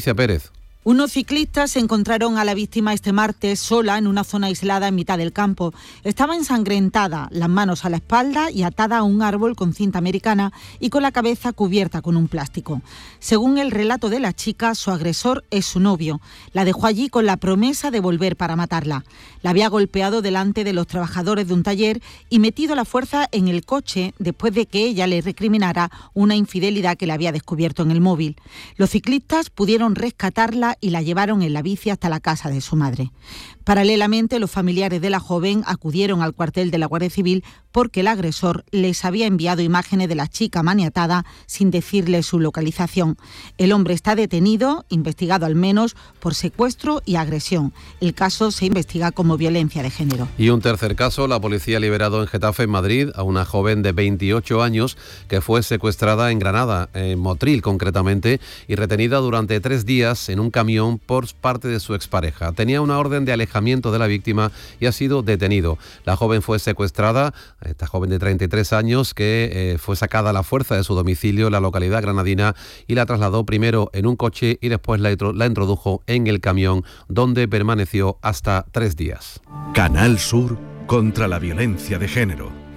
Alicia Pérez. Unos ciclistas encontraron a la víctima este martes sola en una zona aislada en mitad del campo. Estaba ensangrentada, las manos a la espalda y atada a un árbol con cinta americana y con la cabeza cubierta con un plástico. Según el relato de la chica, su agresor es su novio. La dejó allí con la promesa de volver para matarla. La había golpeado delante de los trabajadores de un taller y metido a la fuerza en el coche después de que ella le recriminara una infidelidad que le había descubierto en el móvil. Los ciclistas pudieron rescatarla y la llevaron en la bici hasta la casa de su madre. Paralelamente, los familiares de la joven acudieron al cuartel de la Guardia Civil porque el agresor les había enviado imágenes de la chica maniatada sin decirle su localización. El hombre está detenido, investigado al menos por secuestro y agresión. El caso se investiga como violencia de género. Y un tercer caso, la policía ha liberado en Getafe, en Madrid, a una joven de 28 años que fue secuestrada en Granada, en Motril concretamente, y retenida durante 3 días en un camión por parte de su expareja. Tenía una orden de alejamiento de la víctima y ha sido detenido. La joven fue secuestrada, esta joven de 33 años, que fue sacada a la fuerza de su domicilio en la localidad granadina y la trasladó primero en un coche y después la introdujo en el camión, donde permaneció hasta 3 días. Canal Sur contra la violencia de género.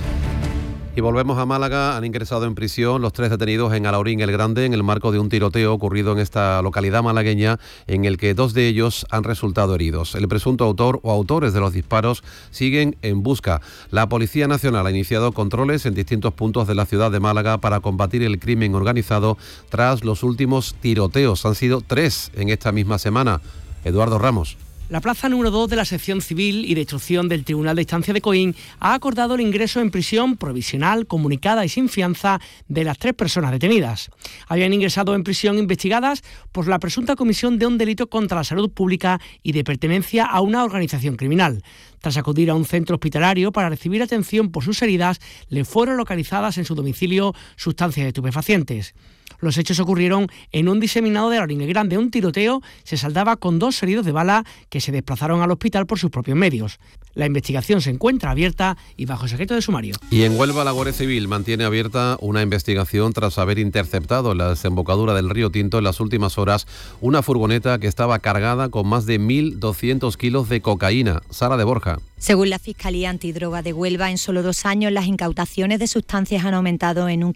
Y volvemos a Málaga. Han ingresado en prisión los 3 detenidos en Alhaurín el Grande en el marco de un tiroteo ocurrido en esta localidad malagueña, en el que 2 de ellos han resultado heridos. El presunto autor o autores de los disparos siguen en busca. La Policía Nacional ha iniciado controles en distintos puntos de la ciudad de Málaga para combatir el crimen organizado tras los últimos tiroteos. Han sido 3 en esta misma semana. Eduardo Ramos. La plaza número 2 de la sección civil y de instrucción del Tribunal de Instancia de Coín ha acordado el ingreso en prisión provisional, comunicada y sin fianza de las 3 personas detenidas. Habían ingresado en prisión investigadas por la presunta comisión de un delito contra la salud pública y de pertenencia a una organización criminal. Tras acudir a un centro hospitalario para recibir atención por sus heridas, le fueron localizadas en su domicilio sustancias estupefacientes. Los hechos ocurrieron en un diseminado de Alhaurín el Grande. Un tiroteo se saldaba con 2 heridos de bala que se desplazaron al hospital por sus propios medios. La investigación se encuentra abierta y bajo secreto de sumario. Y en Huelva, la Guardia Civil mantiene abierta una investigación tras haber interceptado en la desembocadura del río Tinto en las últimas horas una furgoneta que estaba cargada con más de 1.200 kilos de cocaína. Sara de Borja. Según la Fiscalía Antidroga de Huelva, en solo 2 años las incautaciones de sustancias han aumentado en un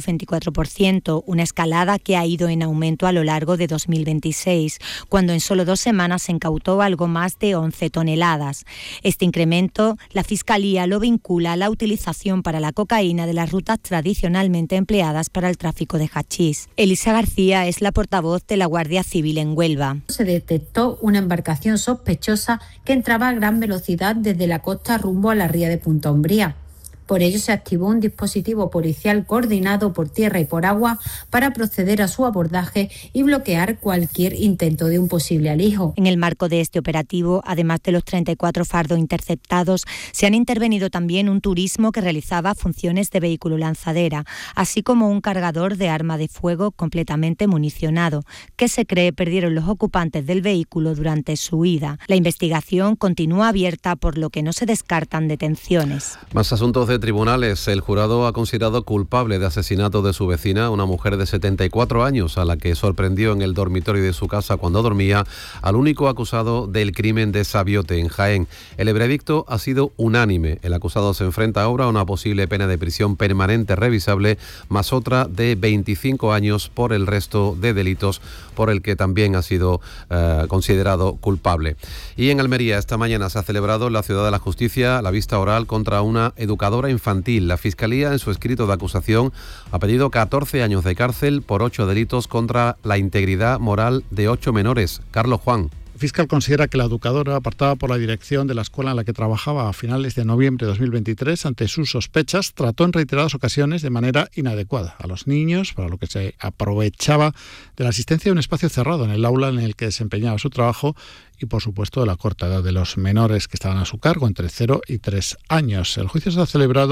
524%, una escalada que ha ido en aumento a lo largo de 2026, cuando en solo 2 semanas se incautó algo más de 11 toneladas. Este incremento, la Fiscalía lo vincula a la utilización para la cocaína de las rutas tradicionalmente empleadas para el tráfico de hachís. Elisa García es la portavoz de la Guardia Civil en Huelva. Se detectó una embarcación sospechosa que entraba a gran velocidad desde la costa rumbo a la ría de Punta Umbría. Por ello se activó un dispositivo policial coordinado por tierra y por agua para proceder a su abordaje y bloquear cualquier intento de un posible alijo. En el marco de este operativo, además de los 34 fardos interceptados, se han intervenido también un turismo que realizaba funciones de vehículo lanzadera, así como un cargador de arma de fuego completamente municionado, que se cree perdieron los ocupantes del vehículo durante su huida. La investigación continúa abierta, por lo que no se descartan detenciones. Más asuntos de tribunales. El jurado ha considerado culpable de asesinato de su vecina, una mujer de 74 años, a la que sorprendió en el dormitorio de su casa cuando dormía, al único acusado del crimen de Sabiote, en Jaén. El veredicto ha sido unánime. El acusado se enfrenta ahora a una posible pena de prisión permanente revisable, más otra de 25 años por el resto de delitos por el que también ha sido considerado culpable. Y en Almería, esta mañana se ha celebrado en la Ciudad de la Justicia la vista oral contra una educadora infantil. La Fiscalía, en su escrito de acusación, ha pedido 14 años de cárcel por 8 delitos contra la integridad moral de 8 menores. Carlos Juan. El fiscal considera que la educadora, apartada por la dirección de la escuela en la que trabajaba a finales de noviembre de 2023, ante sus sospechas, trató en reiteradas ocasiones de manera inadecuada a los niños, para lo que se aprovechaba de la asistencia de un espacio cerrado en el aula en el que desempeñaba su trabajo y, por supuesto, de la corta edad de los menores que estaban a su cargo, entre 0 y 3 años. El juicio se ha celebrado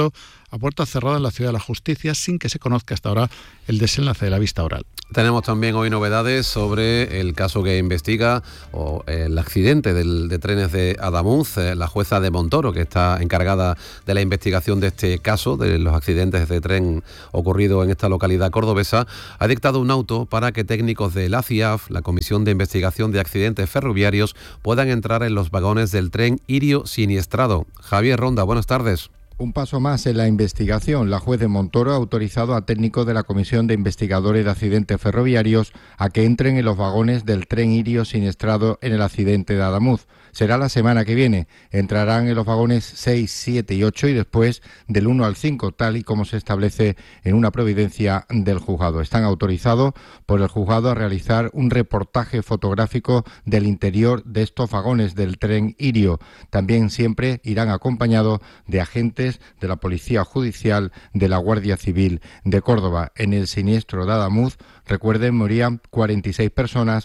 a puerta cerrada en la Ciudad de la Justicia sin que se conozca hasta ahora el desenlace de la vista oral. Tenemos también hoy novedades sobre el caso que investiga o el accidente de trenes de Adamuz. La jueza de Montoro, que está encargada de la investigación de este caso, de los accidentes de tren ocurrido en esta localidad cordobesa, ha dictado un auto para que técnicos de la CIAF, la Comisión de Investigación de Accidentes Ferroviarios, puedan entrar en los vagones del tren Irio siniestrado. Javier Ronda, buenas tardes. Un paso más en la investigación. La juez de Montoro ha autorizado a técnicos de la Comisión de Investigadores de Accidentes Ferroviarios a que entren en los vagones del tren Irio siniestrado en el accidente de Adamuz. Será la semana que viene. Entrarán en los vagones 6, 7 y 8 y después del 1 al 5, tal y como se establece en una providencia del juzgado. Están autorizados por el juzgado a realizar un reportaje fotográfico del interior de estos vagones del tren Irio. También siempre irán acompañados de agentes de la Policía Judicial de la Guardia Civil de Córdoba. En el siniestro de Adamuz, recuerden, morían 46 personas,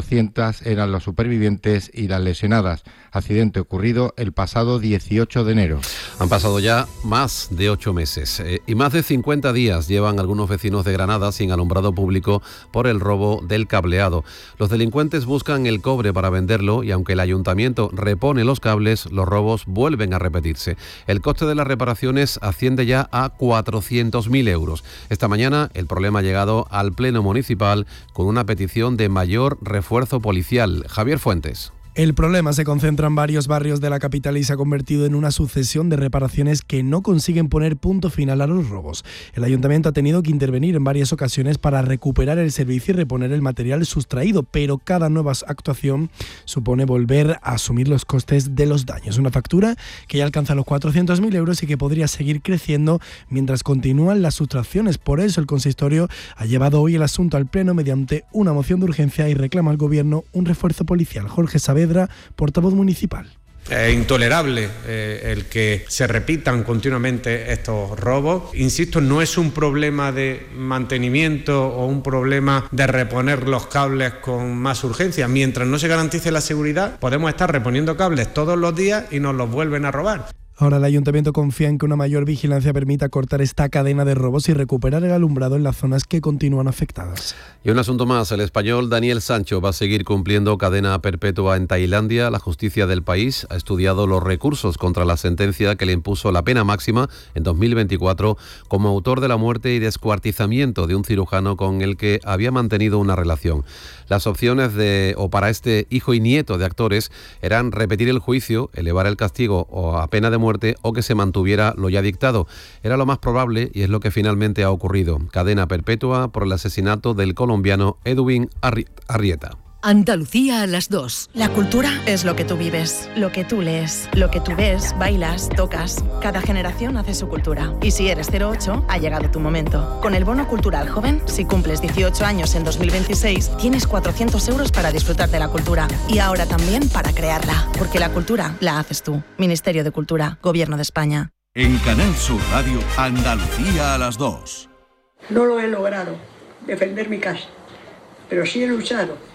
200 eran los supervivientes y las lesionadas. Accidente ocurrido el pasado 18 de enero. Han pasado ya más de 8 meses y más de 50 días llevan algunos vecinos de Granada sin alumbrado público por el robo del cableado. Los delincuentes buscan el cobre para venderlo y aunque el ayuntamiento repone los cables, los robos vuelven a repetirse. El coste de las reparaciones asciende ya a 400.000 euros. Esta mañana el problema ha llegado al Pleno Municipal con una petición de mayor refuerzo policial. Javier Fuentes. El problema se concentra en varios barrios de la capital y se ha convertido en una sucesión de reparaciones que no consiguen poner punto final a los robos. El ayuntamiento ha tenido que intervenir en varias ocasiones para recuperar el servicio y reponer el material sustraído, pero cada nueva actuación supone volver a asumir los costes de los daños. Una factura que ya alcanza los 400.000 euros y que podría seguir creciendo mientras continúan las sustracciones. Por eso el consistorio ha llevado hoy el asunto al Pleno mediante una moción de urgencia y reclama al Gobierno un refuerzo policial. Jorge Saavedra, portavoz municipal. Es intolerable el que se repitan continuamente estos robos. Insisto, no es un problema de mantenimiento o un problema de reponer los cables con más urgencia. Mientras no se garantice la seguridad, podemos estar reponiendo cables todos los días y nos los vuelven a robar. Ahora el ayuntamiento confía en que una mayor vigilancia permita cortar esta cadena de robos y recuperar el alumbrado en las zonas que continúan afectadas. Y un asunto más, el español Daniel Sancho va a seguir cumpliendo cadena perpetua en Tailandia. La justicia del país ha estudiado los recursos contra la sentencia que le impuso la pena máxima en 2024 como autor de la muerte y descuartizamiento de un cirujano con el que había mantenido una relación. Las opciones para este hijo y nieto de actores eran repetir el juicio, elevar el castigo o a pena de muerte o que se mantuviera lo ya dictado. Era lo más probable y es lo que finalmente ha ocurrido. Cadena perpetua por el asesinato del colombiano Edwin Arrieta. Andalucía a las 2. La cultura es lo que tú vives, lo que tú lees, lo que tú ves, bailas, tocas. Cada generación hace su cultura. Y si eres 08, ha llegado tu momento. Con el Bono Cultural Joven, si cumples 18 años en 2026, tienes 400 euros para disfrutar de la cultura. Y ahora también para crearla. Porque la cultura la haces tú. Ministerio de Cultura, Gobierno de España. En Canal Sur Radio, Andalucía a las 2. No lo he logrado, defender mi casa. Pero sí he luchado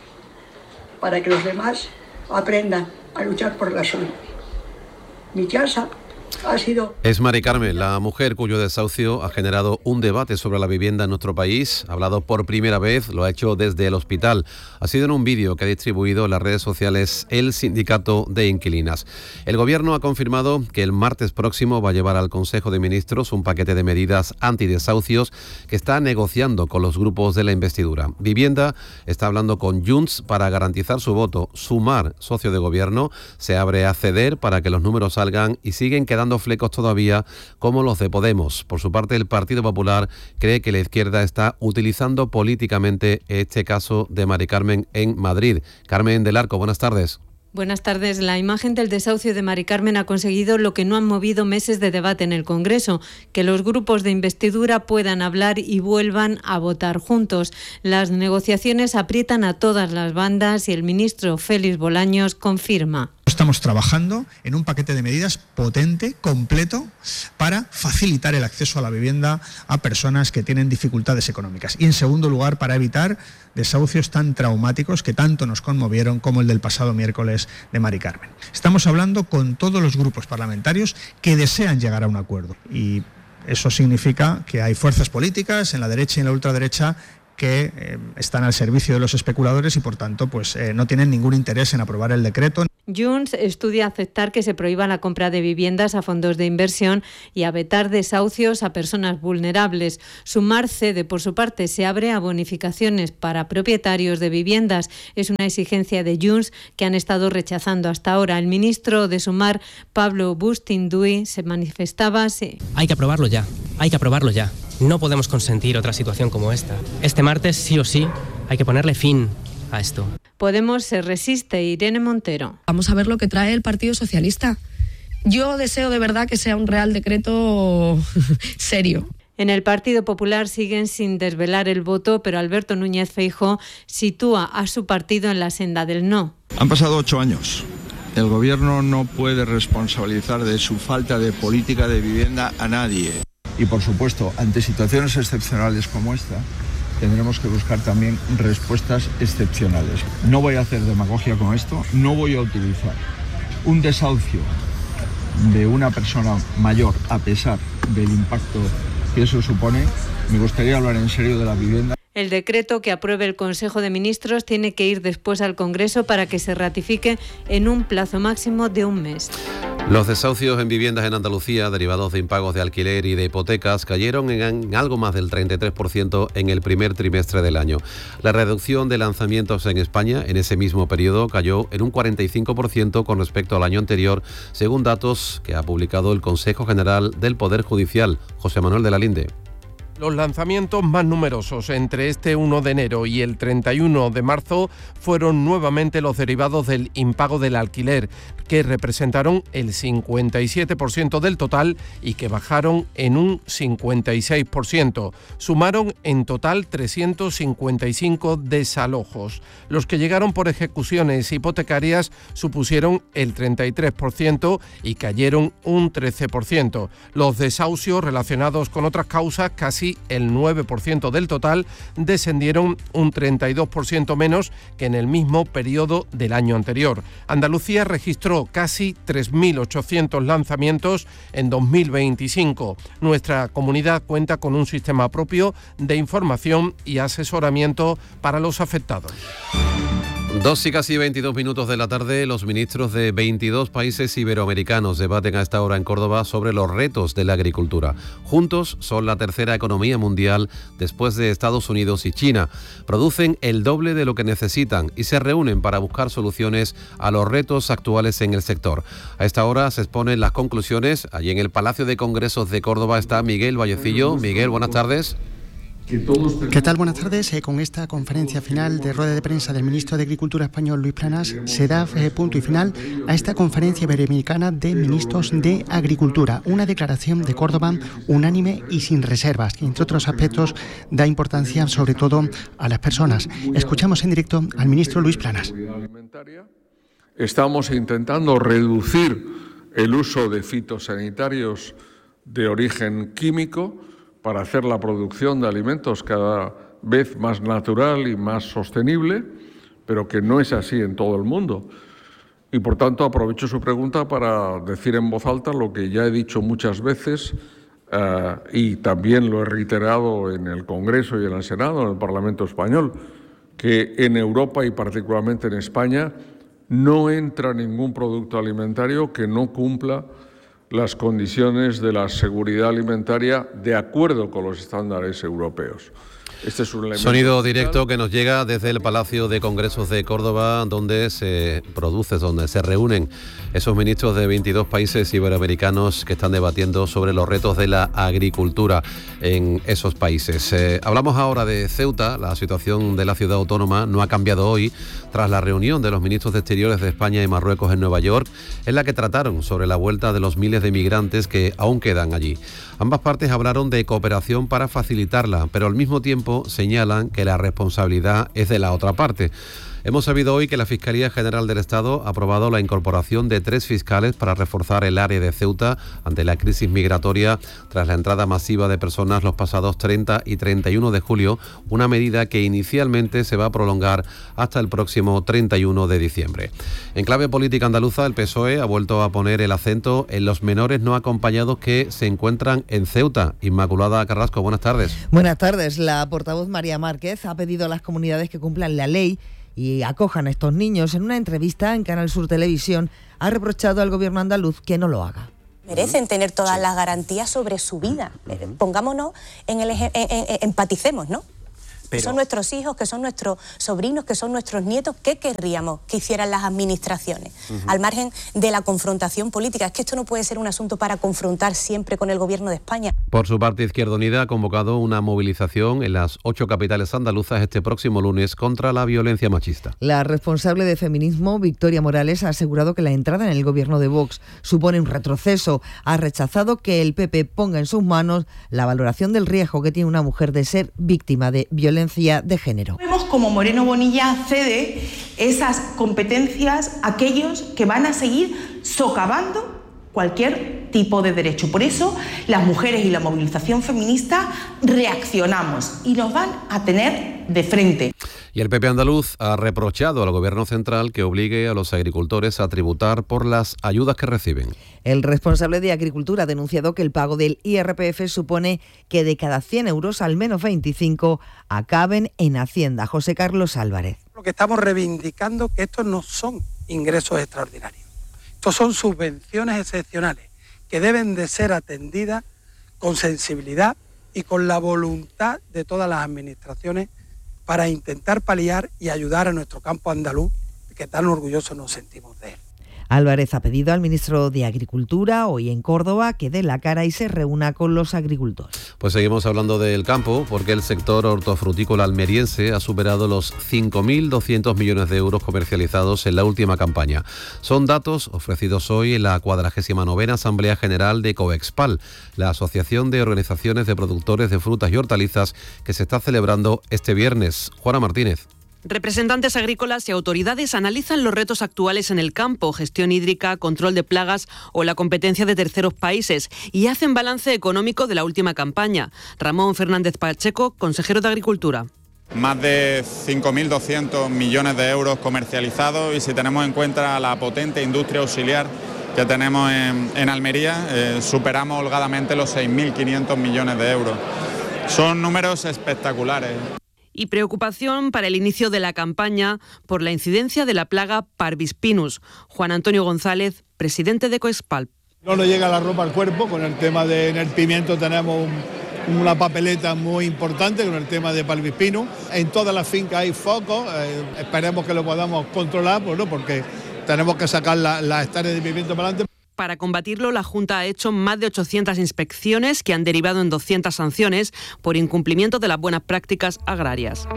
para que los demás aprendan a luchar por la suya. Mi casa ha sido... Es Mari Carmen, la mujer cuyo desahucio ha generado un debate sobre la vivienda en nuestro país. Ha hablado por primera vez, lo ha hecho desde el hospital. Ha sido en un vídeo que ha distribuido en las redes sociales el sindicato de inquilinas. El Gobierno ha confirmado que el martes próximo va a llevar al Consejo de Ministros un paquete de medidas antidesahucios que está negociando con los grupos de la investidura. Vivienda está hablando con Junts para garantizar su voto. Sumar, socio de Gobierno, se abre a ceder para que los números salgan y siguen quedando flecos todavía como los de Podemos. Por su parte, el Partido Popular cree que la izquierda está utilizando políticamente este caso de Mari Carmen en Madrid. Carmen del Arco, buenas tardes. Buenas tardes. La imagen del desahucio de Mari Carmen ha conseguido lo que no han movido meses de debate en el Congreso, que los grupos de investidura puedan hablar y vuelvan a votar juntos. Las negociaciones aprietan a todas las bandas y el ministro Félix Bolaños confirma. Estamos trabajando en un paquete de medidas potente, completo, para facilitar el acceso a la vivienda a personas que tienen dificultades económicas. Y en segundo lugar, para evitar desahucios tan traumáticos que tanto nos conmovieron como el del pasado miércoles de Mari Carmen. Estamos hablando con todos los grupos parlamentarios que desean llegar a un acuerdo y Eso significa que hay fuerzas políticas en la derecha y en la ultraderecha que están al servicio de los especuladores y, por tanto, pues no tienen ningún interés en aprobar el decreto. Junts estudia aceptar que se prohíba la compra de viviendas a fondos de inversión y a vetar desahucios a personas vulnerables. Sumar cede, por su parte, se abre a bonificaciones para propietarios de viviendas. Es una exigencia de Junts que han estado rechazando hasta ahora. El ministro de Sumar, Pablo Bustinduy, se manifestaba así. Hay que aprobarlo ya, hay que aprobarlo ya. No podemos consentir otra situación como esta. Este martes, sí o sí, hay que ponerle fin a esto. Podemos se resiste. Irene Montero. Vamos a ver lo que trae el Partido Socialista. Yo deseo de verdad que sea un real decreto serio. En el Partido Popular siguen sin desvelar el voto, pero Alberto Núñez Feijóo sitúa a su partido en la senda del no. Han pasado 8 años. El Gobierno no puede responsabilizar de su falta de política de vivienda a nadie. Y, por supuesto, ante situaciones excepcionales como esta, tendremos que buscar también respuestas excepcionales. No voy a hacer demagogia con esto, no voy a utilizar un desahucio de una persona mayor a pesar del impacto que eso supone. Me gustaría hablar en serio de la vivienda. El decreto que apruebe el Consejo de Ministros tiene que ir después al Congreso para que se ratifique en un plazo máximo de un mes. Los desahucios en viviendas en Andalucía, derivados de impagos de alquiler y de hipotecas, cayeron en algo más del 33% en el primer trimestre del año. La reducción de lanzamientos en España en ese mismo periodo cayó en un 45% con respecto al año anterior, según datos que ha publicado el Consejo General del Poder Judicial. José Manuel de la Linde. Los lanzamientos más numerosos entre este 1 de enero y el 31 de marzo fueron nuevamente los derivados del impago del alquiler, que representaron el 57% del total y que bajaron en un 56%. Sumaron en total 355 desalojos. Los que llegaron por ejecuciones hipotecarias supusieron el 33% y cayeron un 13%. Los desahucios relacionados con otras causas, casi el 9% del total, descendieron un 32% menos que en el mismo periodo del año anterior. Andalucía registró casi 3.800 lanzamientos en 2025. Nuestra comunidad cuenta con un sistema propio de información y asesoramiento para los afectados. 2 y casi 22 minutos de la tarde, los ministros de 22 países iberoamericanos debaten a esta hora en Córdoba sobre los retos de la agricultura. Juntos son la tercera economía mundial después de Estados Unidos y China. Producen el doble de lo que necesitan y se reúnen para buscar soluciones a los retos actuales en el sector. A esta hora se exponen las conclusiones. Allí en el Palacio de Congresos de Córdoba está Miguel Vallecillo. Miguel, buenas tardes. ¿Qué tal? Buenas tardes. Con esta conferencia final de rueda de prensa del ministro de Agricultura español, Luis Planas, se da punto y final a esta conferencia iberoamericana de ministros de Agricultura. Una declaración de Córdoba unánime y sin reservas, que entre otros aspectos da importancia sobre todo a las personas. Escuchamos en directo al ministro Luis Planas. Estamos intentando reducir el uso de fitosanitarios de origen químico para hacer la producción de alimentos cada vez más natural y más sostenible, pero que no es así en todo el mundo. Y por tanto aprovecho su pregunta para decir en voz alta lo que ya he dicho muchas veces y también lo he reiterado en el Congreso y en el Senado, en el Parlamento español, que en Europa y particularmente en España no entra ningún producto alimentario que no cumpla las condiciones de la seguridad alimentaria de acuerdo con los estándares europeos. Este es un elemento sonido directo que nos llega desde el Palacio de Congresos de Córdoba, donde se reúnen esos ministros de 22 países iberoamericanos que están debatiendo sobre los retos de la agricultura en esos países. Hablamos ahora de Ceuta. La situación de la ciudad autónoma no ha cambiado hoy tras la reunión de los ministros de Exteriores de España y Marruecos en Nueva York, en la que trataron sobre la vuelta de los miles de migrantes que aún quedan allí. Ambas partes hablaron de cooperación para facilitarla, pero al mismo tiempo señalan que la responsabilidad es de la otra parte. Hemos sabido hoy que la Fiscalía General del Estado ha aprobado la incorporación de 3 fiscales para reforzar el área de Ceuta ante la crisis migratoria tras la entrada masiva de personas los pasados 30 y 31 de julio, una medida que inicialmente se va a prolongar hasta el próximo 31 de diciembre. En clave política andaluza, el PSOE ha vuelto a poner el acento en los menores no acompañados que se encuentran en Ceuta. Inmaculada Carrasco, buenas tardes. Buenas tardes. La portavoz María Márquez ha pedido a las comunidades que cumplan la ley y acojan a estos niños. En una entrevista en Canal Sur Televisión ha reprochado al gobierno andaluz que no lo haga. Merecen tener todas las garantías sobre su vida. Pongámonos empaticemos, ¿no? Que son nuestros hijos, que son nuestros sobrinos, que son nuestros nietos. ¿Qué querríamos que hicieran las administraciones? Al margen de la confrontación política. Es que esto no puede ser un asunto para confrontar siempre con el gobierno de España. Por su parte, Izquierda Unida ha convocado una movilización en las 8 capitales andaluzas este próximo lunes contra la violencia machista. La responsable de feminismo, Victoria Morales, ha asegurado que la entrada en el gobierno de Vox supone un retroceso. Ha rechazado que el PP ponga en sus manos la valoración del riesgo que tiene una mujer de ser víctima de violencia de género. Vemos como Moreno Bonilla cede esas competencias a aquellos que van a seguir socavando cualquier tipo de derecho. Por eso las mujeres y la movilización feminista reaccionamos y nos van a tener de frente. Y el PP andaluz ha reprochado al Gobierno central que obligue a los agricultores a tributar por las ayudas que reciben. El responsable de Agricultura ha denunciado que el pago del IRPF supone que de cada 100 euros al menos 25 acaben en Hacienda. José Carlos Álvarez. Lo que estamos reivindicando que estos no son ingresos extraordinarios. Estos son subvenciones excepcionales que deben de ser atendidas con sensibilidad y con la voluntad de todas las administraciones para intentar paliar y ayudar a nuestro campo andaluz, que tan orgullosos nos sentimos de él. Álvarez ha pedido al ministro de Agricultura, hoy en Córdoba, que dé la cara y se reúna con los agricultores. Pues seguimos hablando del campo, porque el sector hortofrutícola almeriense ha superado los 5.200 millones de euros comercializados en la última campaña. Son datos ofrecidos hoy en la 49ª Asamblea General de Coexpal, la Asociación de Organizaciones de Productores de Frutas y Hortalizas, que se está celebrando este viernes. Juana Martínez. Representantes agrícolas y autoridades analizan los retos actuales en el campo, gestión hídrica, control de plagas o la competencia de terceros países y hacen balance económico de la última campaña. Ramón Fernández Pacheco, consejero de Agricultura. Más de 5.200 millones de euros comercializados y si tenemos en cuenta la potente industria auxiliar que tenemos en Almería, superamos holgadamente los 6.500 millones de euros. Son números espectaculares. Y preocupación para el inicio de la campaña por la incidencia de la plaga Parvispinus. Juan Antonio González, presidente de Coexpal. No nos llega la ropa al cuerpo, con el tema de en el pimiento tenemos una papeleta muy importante con el tema de Parvispinus. En todas las fincas hay focos, esperemos que lo podamos controlar, bueno, porque tenemos que sacar las hectáreas de pimiento para adelante. Para combatirlo, la Junta ha hecho más de 800 inspecciones que han derivado en 200 sanciones por incumplimiento de las buenas prácticas agrarias.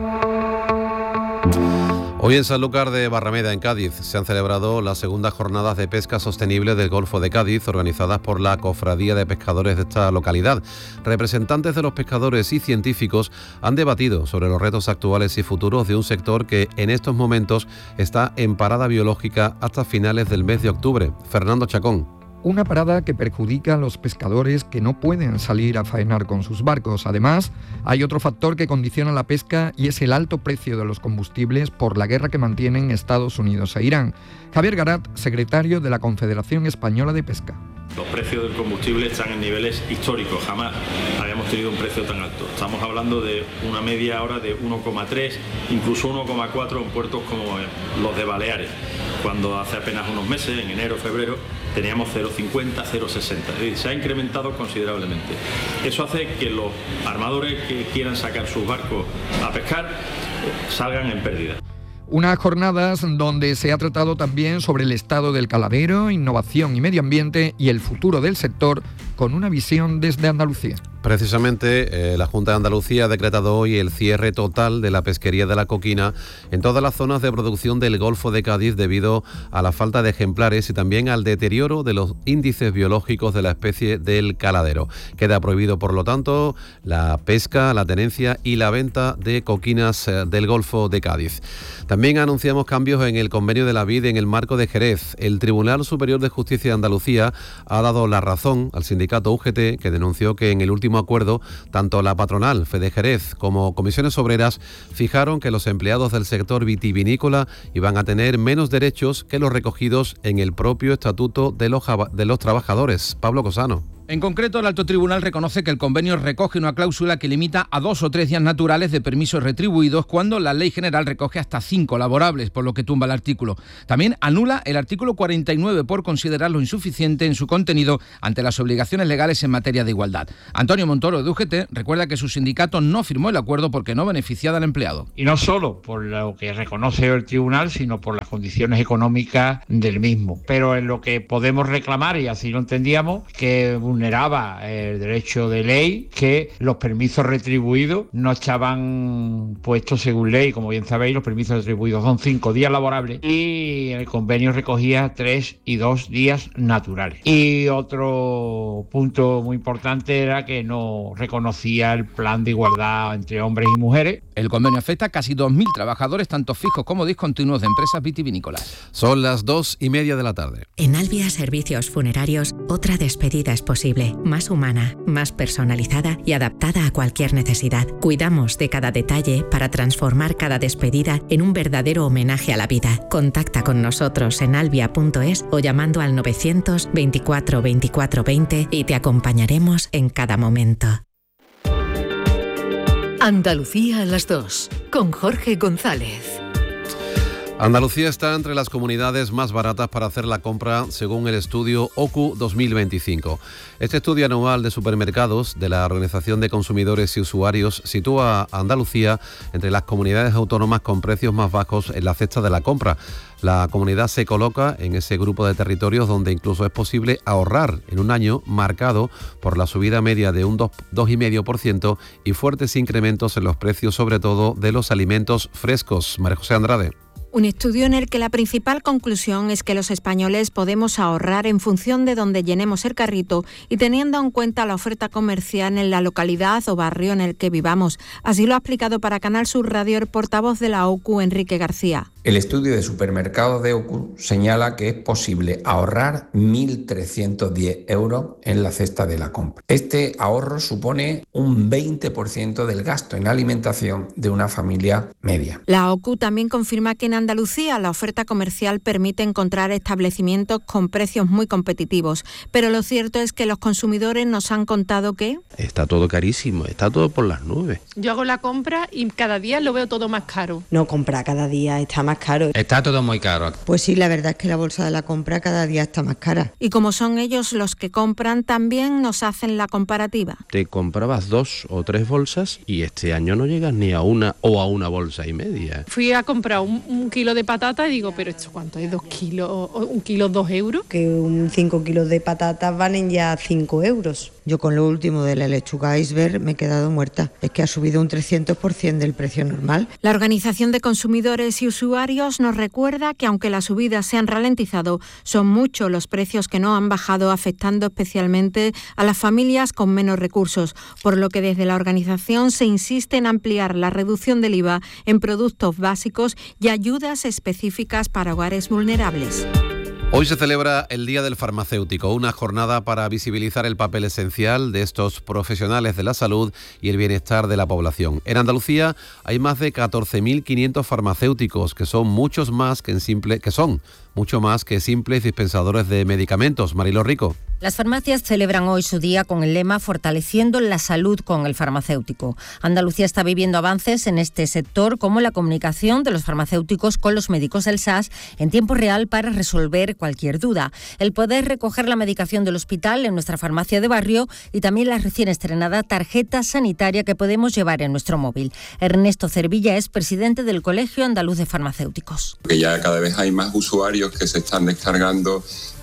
Hoy en Sanlúcar de Barrameda, en Cádiz, se han celebrado las segundas jornadas de pesca sostenible del Golfo de Cádiz, organizadas por la Cofradía de Pescadores de esta localidad. Representantes de los pescadores y científicos han debatido sobre los retos actuales y futuros de un sector que en estos momentos está en parada biológica hasta finales del mes de octubre. Fernando Chacón. Una parada que perjudica a los pescadores que no pueden salir a faenar con sus barcos. Además, hay otro factor que condiciona la pesca y es el alto precio de los combustibles por la guerra que mantienen Estados Unidos e Irán. Javier Garat, secretario de la Confederación Española de Pesca. Los precios del combustible están en niveles históricos, jamás habíamos tenido un precio tan alto. Estamos hablando de una media ahora de 1,3, incluso 1,4 en puertos como los de Baleares, cuando hace apenas unos meses, en enero, febrero, teníamos 0,50, 0,60. Se ha incrementado considerablemente. Eso hace que los armadores que quieran sacar sus barcos a pescar salgan en pérdida. Unas jornadas donde se ha tratado también sobre el estado del caladero, innovación y medio ambiente y el futuro del sector con una visión desde Andalucía. Precisamente, la Junta de Andalucía ha decretado hoy el cierre total de la pesquería de la coquina en todas las zonas de producción del Golfo de Cádiz debido a la falta de ejemplares y también al deterioro de los índices biológicos de la especie del caladero. Queda prohibido, por lo tanto, la pesca, la tenencia y la venta de coquinas del Golfo de Cádiz. También anunciamos cambios en el convenio de la vid en el marco de Jerez. El Tribunal Superior de Justicia de Andalucía ha dado la razón al sindicato UGT, que denunció que en el último acuerdo, tanto la patronal Fede Jerez como comisiones obreras fijaron que los empleados del sector vitivinícola iban a tener menos derechos que los recogidos en el propio estatuto de los trabajadores. Pablo Cosano. En concreto, el Alto Tribunal reconoce que el convenio recoge una cláusula que limita a 2 o 3 días naturales de permisos retribuidos cuando la ley general recoge hasta 5 laborables, por lo que tumba el artículo. También anula el artículo 49 por considerarlo insuficiente en su contenido ante las obligaciones legales en materia de igualdad. Antonio Montoro, de UGT, recuerda que su sindicato no firmó el acuerdo porque no beneficiaba al empleado. Y no solo por lo que reconoce el tribunal, sino por las condiciones económicas del mismo. Pero en lo que podemos reclamar, y así lo entendíamos, que vulneraba el derecho de ley, que los permisos retribuidos no estaban puestos según ley. Como bien sabéis, los permisos retribuidos son 5 días laborables y el convenio recogía 3 y 2 días naturales. Y otro punto muy importante era que no reconocía el plan de igualdad entre hombres y mujeres. El convenio afecta a casi 2.000 trabajadores, tanto fijos como discontinuos, de empresas vitivinícolas. Son las 2:30 de la tarde. En Albia Servicios Funerarios, otra despedida es posible, más humana, más personalizada y adaptada a cualquier necesidad. Cuidamos de cada detalle para transformar cada despedida en un verdadero homenaje a la vida. Contacta con nosotros en albia.es o llamando al 924 24 20 y te acompañaremos en cada momento. Andalucía a las 2, con Jorge González. Andalucía está entre las comunidades más baratas para hacer la compra según el estudio OCU 2025. Este estudio anual de supermercados de la Organización de Consumidores y Usuarios sitúa a Andalucía entre las comunidades autónomas con precios más bajos en la cesta de la compra. La comunidad se coloca en ese grupo de territorios donde incluso es posible ahorrar en un año marcado por la subida media de un 2,5% y fuertes incrementos en los precios, sobre todo de los alimentos frescos. María José Andrade. Un estudio en el que la principal conclusión es que los españoles podemos ahorrar en función de donde llenemos el carrito y teniendo en cuenta la oferta comercial en la localidad o barrio en el que vivamos. Así lo ha explicado para Canal Sur Radio el portavoz de la OCU, Enrique García. El estudio de supermercados de OCU señala que es posible ahorrar 1.310 euros en la cesta de la compra. Este ahorro supone un 20% del gasto en alimentación de una familia media. La OCU también confirma que en Andalucía la oferta comercial permite encontrar establecimientos con precios muy competitivos, pero lo cierto es que los consumidores nos han contado que está todo carísimo, está todo por las nubes. Yo hago la compra y cada día lo veo todo más caro. No, comprar cada día está más caro. Está todo muy caro. Pues sí, la verdad es que la bolsa de la compra cada día está más cara. Y como son ellos los que compran, también nos hacen la comparativa. Te comprabas 2 o 3 bolsas y este año no llegas ni a una o a una bolsa y media. Fui a comprar un kilo de patata y digo, ¿pero esto cuánto es? ¿2 kilos? ¿1 kilo 2 euros? Que 5 kilos de patatas valen ya 5 euros. Yo con lo último de la lechuga iceberg me he quedado muerta. Es que ha subido un 300% del precio normal. La Organización de Consumidores y Usuarios nos recuerda que aunque las subidas se han ralentizado, son muchos los precios que no han bajado, afectando especialmente a las familias con menos recursos, por lo que desde la organización se insiste en ampliar la reducción del IVA en productos básicos y ayudas específicas para hogares vulnerables. Hoy se celebra el Día del Farmacéutico, una jornada para visibilizar el papel esencial de estos profesionales de la salud y el bienestar de la población. En Andalucía hay más de 14.500 farmacéuticos, que son mucho más que simples dispensadores de medicamentos. Mariló Rico. Las farmacias celebran hoy su día con el lema Fortaleciendo la salud con el farmacéutico. Andalucía está viviendo avances en este sector, como la comunicación de los farmacéuticos con los médicos del SAS en tiempo real para resolver cualquier duda. El poder recoger la medicación del hospital en nuestra farmacia de barrio y también la recién estrenada tarjeta sanitaria que podemos llevar en nuestro móvil. Ernesto Cervilla es presidente del Colegio Andaluz de Farmacéuticos. Que ya cada vez hay más usuarios que se están descargando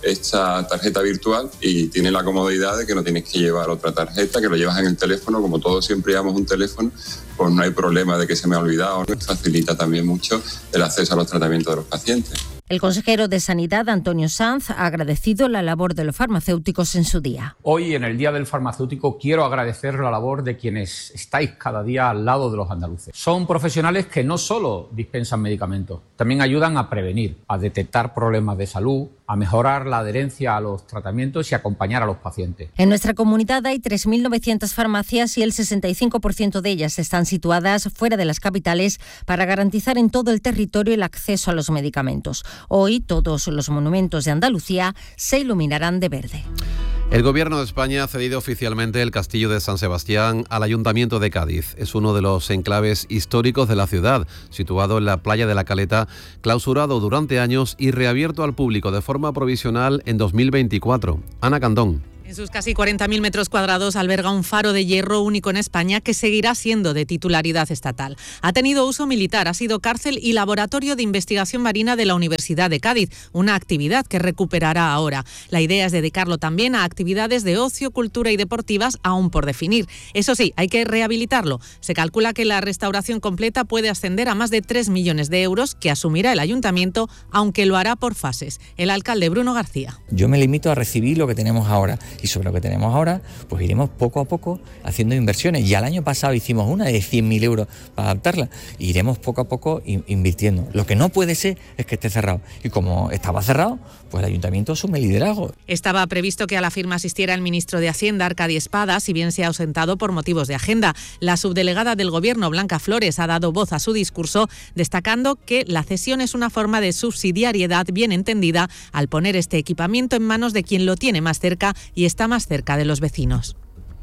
esta tarjeta virtual y tiene la comodidad de que no tienes que llevar otra tarjeta, que lo llevas en el teléfono. Como todos siempre llevamos un teléfono, pues no hay problema de que se me ha olvidado. Facilita también mucho el acceso a los tratamientos de los pacientes. El consejero de Sanidad, Antonio Sanz, ha agradecido la labor de los farmacéuticos en su día. Hoy, en el Día del Farmacéutico, quiero agradecer la labor de quienes estáis cada día al lado de los andaluces. Son profesionales que no solo dispensan medicamentos, también ayudan a prevenir, a detectar problemas de salud, a mejorar la adherencia a los tratamientos y a acompañar a los pacientes. En nuestra comunidad hay 3.900 farmacias y el 65% de ellas están situadas fuera de las capitales para garantizar en todo el territorio el acceso a los medicamentos. Hoy todos los monumentos de Andalucía se iluminarán de verde. El Gobierno de España ha cedido oficialmente el Castillo de San Sebastián al Ayuntamiento de Cádiz. Es uno de los enclaves históricos de la ciudad, situado en la playa de la Caleta, clausurado durante años y reabierto al público de forma provisional en 2024. Ana Candón. En sus casi 40.000 metros cuadrados alberga un faro de hierro único en España que seguirá siendo de titularidad estatal. Ha tenido uso militar, ha sido cárcel y laboratorio de investigación marina de la Universidad de Cádiz, una actividad que recuperará ahora. La idea es dedicarlo también a actividades de ocio, cultura y deportivas aún por definir. Eso sí, hay que rehabilitarlo. Se calcula que la restauración completa puede ascender a más de 3 millones de euros que asumirá el ayuntamiento, aunque lo hará por fases. El alcalde Bruno García. Yo me limito a recibir lo que tenemos ahora. Y sobre lo que tenemos ahora, pues iremos poco a poco haciendo inversiones. Ya el año pasado hicimos una de 100.000 euros para adaptarla. Iremos poco a poco invirtiendo. Lo que no puede ser es que esté cerrado. Y como estaba cerrado, pues el ayuntamiento asume liderazgo. Estaba previsto que a la firma asistiera el ministro de Hacienda, Arcadi Espada, si bien se ha ausentado por motivos de agenda. La subdelegada del Gobierno, Blanca Flores, ha dado voz a su discurso, destacando que la cesión es una forma de subsidiariedad bien entendida al poner este equipamiento en manos de quien lo tiene más cerca y está más cerca de los vecinos.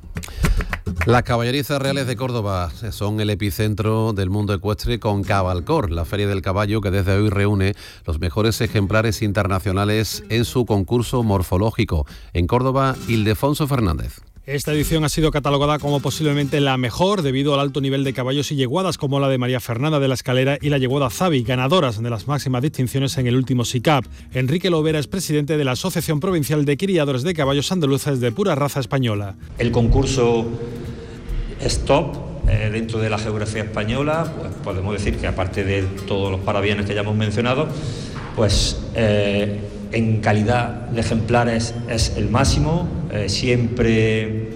Las caballerizas reales de Córdoba son el epicentro del mundo ecuestre con Cabalcor, la feria del caballo que desde hoy reúne los mejores ejemplares internacionales en su concurso morfológico. En Córdoba, Ildefonso Fernández. Esta edición ha sido catalogada como posiblemente la mejor debido al alto nivel de caballos y yeguadas como la de María Fernanda de la Escalera y la yeguada Zabi, ganadoras de las máximas distinciones en el último SICAP. Enrique Lovera es presidente de la Asociación Provincial de Criadores de Caballos Andaluces de pura raza española. El concurso es top dentro de la geografía española, pues podemos decir que aparte de todos los parabienes que ya hemos mencionado, pues en calidad de ejemplares es el máximo, siempre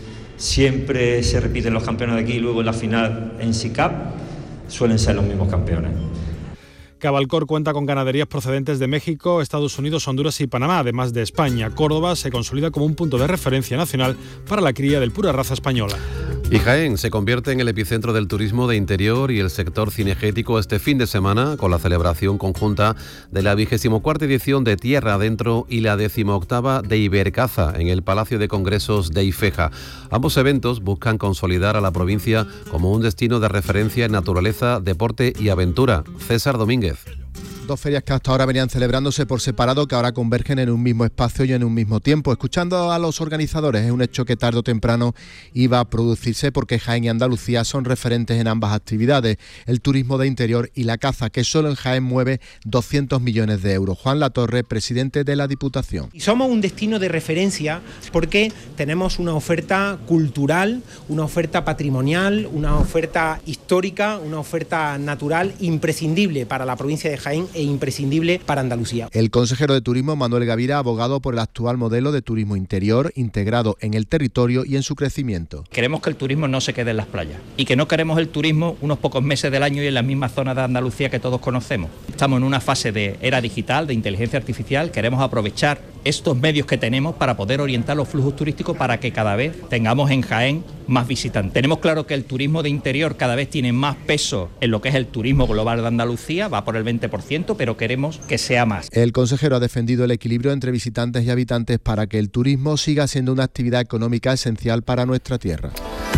se repiten los campeones de aquí y luego en la final en SICAP suelen ser los mismos campeones. Cabalcor cuenta con ganaderías procedentes de México, Estados Unidos, Honduras y Panamá, además de España. Córdoba se consolida como un punto de referencia nacional para la cría del pura raza española. Y Jaén se convierte en el epicentro del turismo de interior y el sector cinegético este fin de semana con la celebración conjunta de la 24ª edición de Tierra Adentro y la 18ª de Ibercaza en el Palacio de Congresos de Ifeja. Ambos eventos buscan consolidar a la provincia como un destino de referencia en naturaleza, deporte y aventura. César Domínguez. Dos ferias que hasta ahora venían celebrándose por separado, que ahora convergen en un mismo espacio y en un mismo tiempo. Escuchando a los organizadores, es un hecho que tarde o temprano iba a producirse porque Jaén y Andalucía son referentes en ambas actividades, el turismo de interior y la caza, que solo en Jaén mueve 200 millones de euros. Juan Latorre, presidente de la Diputación. Y somos un destino de referencia porque tenemos una oferta cultural, una oferta patrimonial, una oferta histórica, una oferta natural imprescindible para la provincia de Jaén e imprescindible para Andalucía. El consejero de Turismo, Manuel Gavira, ha abogado por el actual modelo de turismo interior, integrado en el territorio y en su crecimiento. Queremos que el turismo no se quede en las playas y que no queremos el turismo unos pocos meses del año y en las mismas zonas de Andalucía que todos conocemos. Estamos en una fase de era digital, de inteligencia artificial, queremos aprovechar estos medios que tenemos para poder orientar los flujos turísticos para que cada vez tengamos en Jaén más visitantes. Tenemos claro que el turismo de interior cada vez tiene más peso en lo que es el turismo global de Andalucía, va por el 20%, pero queremos que sea más. El consejero ha defendido el equilibrio entre visitantes y habitantes para que el turismo siga siendo una actividad económica esencial para nuestra tierra.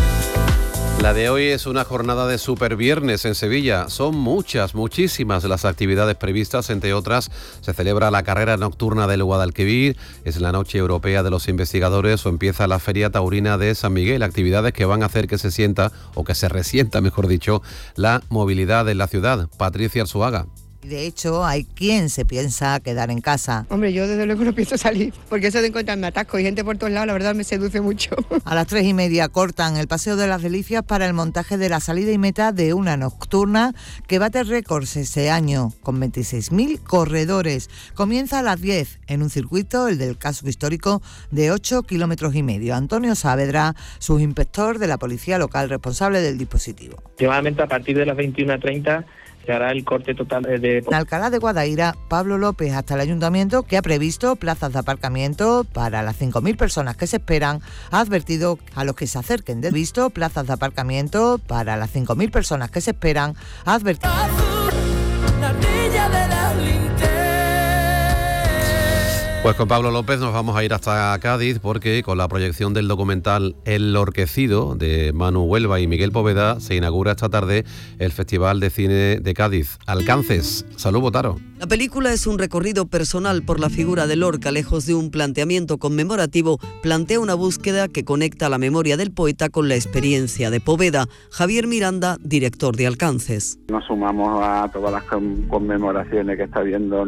La de hoy es una jornada de superviernes en Sevilla. Son muchísimas las actividades previstas. Entre otras, se celebra la carrera nocturna del Guadalquivir, es la Noche Europea de los Investigadores o empieza la Feria Taurina de San Miguel. Actividades que van a hacer que se sienta, o que se resienta, mejor dicho, la movilidad en la ciudad. Patricia Arzuaga. De hecho, hay quien se piensa quedar en casa. Hombre, yo desde luego no pienso salir, porque eso de encontrarme atascos y gente por todos lados, la verdad me seduce mucho. A las 3:30 cortan el Paseo de las Delicias para el montaje de la salida y meta de una nocturna que bate récords este año, con 26.000 corredores. Comienza a las 10 en un circuito, el del casco histórico, de 8,5 kilómetros. Antonio Saavedra, subinspector de la Policía Local responsable del dispositivo. Aproximadamente a partir de las 21:30 se hará el corte total de... En Alcalá de Guadaira, Pablo López, hasta el ayuntamiento, que ha previsto plazas de aparcamiento para las 5.000 personas que se esperan, ha advertido a los que se acerquen de visto plazas de aparcamiento para las 5.000 personas que se esperan, ha advertido... Pues con Pablo López nos vamos a ir hasta Cádiz porque con la proyección del documental El Orquecido de Manu Huelva y Miguel Poveda se inaugura esta tarde el Festival de Cine de Cádiz. Alcances. Salud, Botaro. La película es un recorrido personal por la figura de Lorca. Lejos de un planteamiento conmemorativo, plantea una búsqueda que conecta la memoria del poeta con la experiencia de Poveda. Javier Miranda, director de Alcances. Nos sumamos a todas las conmemoraciones que está habiendo